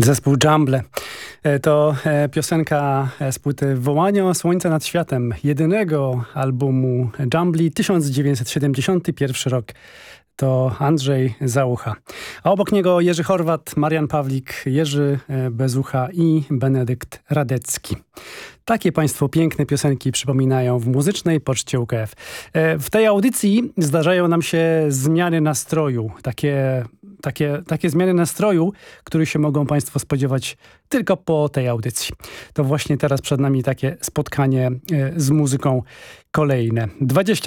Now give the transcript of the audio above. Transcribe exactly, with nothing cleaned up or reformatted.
Zespół Jumble. To piosenka z płyty Wołania Słońca nad światem, jedynego albumu Jumbli, tysiąc dziewięćset siedemdziesiąty pierwszy rok. To Andrzej Załucha. A obok niego Jerzy Horwat, Marian Pawlik, Jerzy Bezucha i Benedykt Radecki. Takie państwo piękne piosenki przypominają w muzycznej Poczcie U K F. W tej audycji zdarzają nam się zmiany nastroju. Takie, takie, takie zmiany nastroju, których się mogą państwo spodziewać tylko po tej audycji. To właśnie teraz przed nami takie spotkanie z muzyką kolejne. dwadzieścia